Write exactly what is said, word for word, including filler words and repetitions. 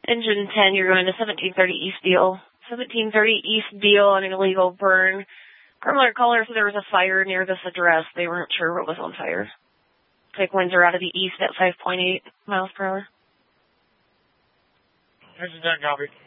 Engine ten, you're going to seventeen thirty East Beale. seventeen thirty East Beale on an illegal burn. Criminal caller said there was a fire near this address. They weren't sure what was on fire. Take winds are out of the east at five point eight miles per hour. Engine ten, copy.